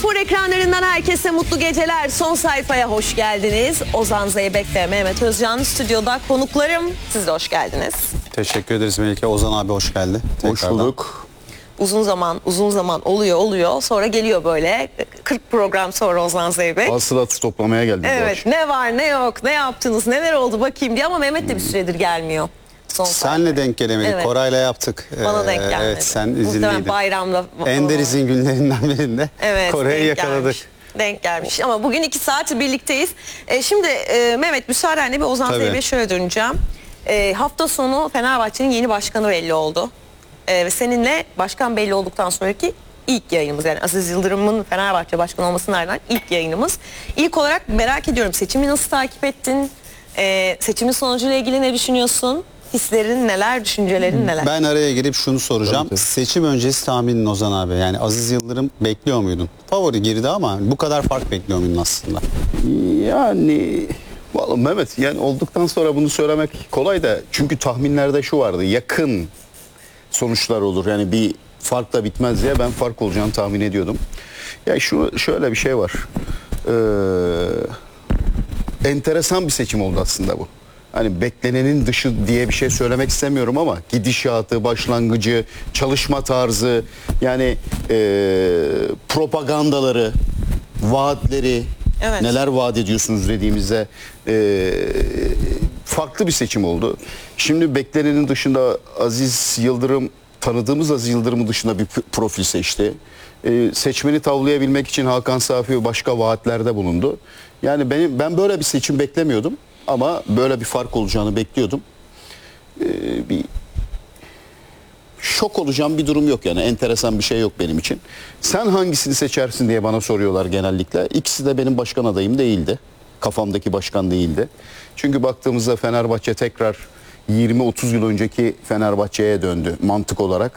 Spor ekranlarından herkese mutlu geceler. Son sayfaya hoş geldiniz. Ozan Zeybek ve Mehmet Özcan stüdyoda konuklarım. Siz de hoş geldiniz. Teşekkür ederiz Melike. Ozan abi hoş geldi. Hoş bulduk. Uzun zaman oluyor. Sonra geliyor böyle 40 program sonra Ozan Zeybek. Hasılatı toplamaya geldim. Evet, ne var ne yok, ne yaptınız, neler oldu bakayım diye, ama Mehmet de bir süredir gelmiyor. Senle denk gelemedik. Evet. Koray'la yaptık. Bana denk gelmedi. Evet, sen Muhtemelen izinliydin. bayramda. Ender izin günlerinden birinde Evet, Koray'ı denk yakaladık. Denk gelmiş. Ama bugün 2 saat birlikteyiz. Şimdi Mehmet, müsaadenle bir Ozan Tabii. Zeybek'e şöyle döneceğim. Hafta sonu Fenerbahçe'nin yeni başkanı belli oldu. Ve seninle başkan belli olduktan sonraki ilk yayınımız. Yani Aziz Yıldırım'ın Fenerbahçe başkanı olmasının ardından ilk yayınımız. İlk olarak merak ediyorum, seçimi nasıl takip ettin? Seçimin sonucuyla ilgili ne düşünüyorsun? Hislerin neler, düşüncelerin neler? Ben araya girip şunu soracağım. Tabii. Seçim öncesi tahminin Ozan abi. Yani Aziz Yıldırım bekliyor muydun? Favori girdi ama bu kadar fark bekliyor muydun aslında? Yani vallahi Mehmet, yani olduktan sonra bunu söylemek kolay da, çünkü tahminlerde şu vardı: yakın sonuçlar olur. Yani bir fark da bitmez diye ben fark olacağını tahmin ediyordum. Ya şöyle bir şey var. Enteresan bir seçim oldu aslında bu. Hani beklenenin dışı diye bir şey söylemek istemiyorum ama gidişatı, başlangıcı, çalışma tarzı, yani propagandaları, vaatleri, Evet. neler vaat ediyorsunuz dediğimizde farklı bir seçim oldu. Şimdi beklenenin dışında Aziz Yıldırım, tanıdığımız Aziz Yıldırım'ın dışında bir profil seçti. Seçmeni tavlayabilmek için Hakan Safi başka vaatlerde bulundu. Yani ben böyle bir seçim beklemiyordum ama böyle bir fark olacağını bekliyordum. Bir şok olacağım bir durum yok, yani enteresan bir şey yok benim için. Sen hangisini seçersin diye bana soruyorlar genellikle. İkisi de benim başkan adayım değildi. Kafamdaki başkan değildi. Çünkü baktığımızda Fenerbahçe tekrar 20-30 yıl önceki Fenerbahçe'ye döndü mantık olarak.